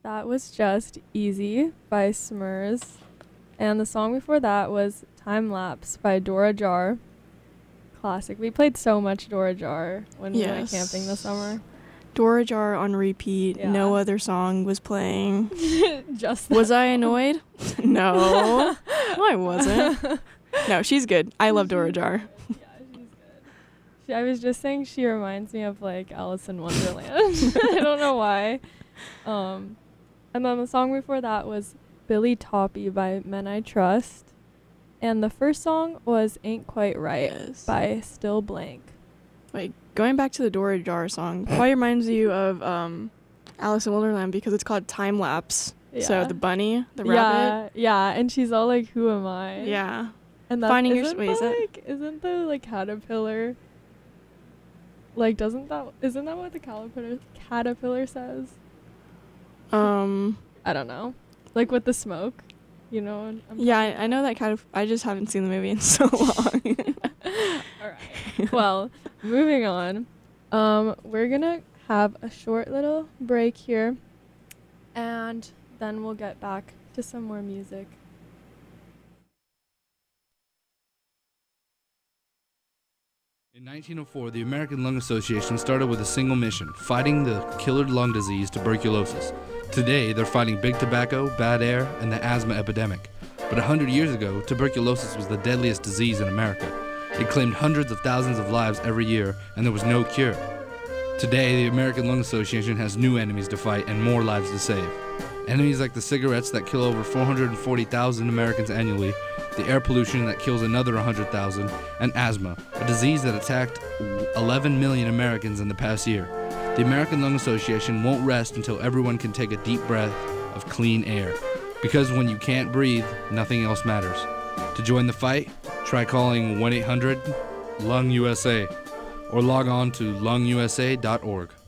That was just Easy by Smurs. And the song before that was Time Lapse by Dora Jar. Classic. We played so much Dora Jar when we went camping this summer. Dora Jar on repeat. Yeah. No other song was playing. Just was I annoyed? No. No, I wasn't. No, she's good. I love Dora Jar. Yeah, she's good. I was just saying she reminds me of like Alice in Wonderland. I don't know why. And then the song before that was Billy Toppy by Men I Trust. And the first song was Ain't Quite Right by Still Blank. Like, going back to the Dora Jar song, probably reminds you of Alice in Wonderland because it's called Time Lapse. Yeah. So the bunny, the rabbit. Yeah, and she's all like, who am I? Yeah. And finding your isn't the like caterpillar like isn't that what the caterpillar says? I don't know. Like with the smoke, you know? I know that I just haven't seen the movie in so long. All right. Well, moving on. We're going to have a short little break here, and then we'll get back to some more music. In 1904, the American Lung Association started with a single mission, fighting the killer lung disease tuberculosis. Today, they're fighting big tobacco, bad air, and the asthma epidemic. But 100 years ago, tuberculosis was the deadliest disease in America. It claimed hundreds of thousands of lives every year, and there was no cure. Today, the American Lung Association has new enemies to fight and more lives to save. Enemies like the cigarettes that kill over 440,000 Americans annually, the air pollution that kills another 100,000, and asthma, a disease that attacked 11 million Americans in the past year. The American Lung Association won't rest until everyone can take a deep breath of clean air. Because when you can't breathe, nothing else matters. To join the fight, try calling 1-800-LUNG-USA or log on to lungusa.org.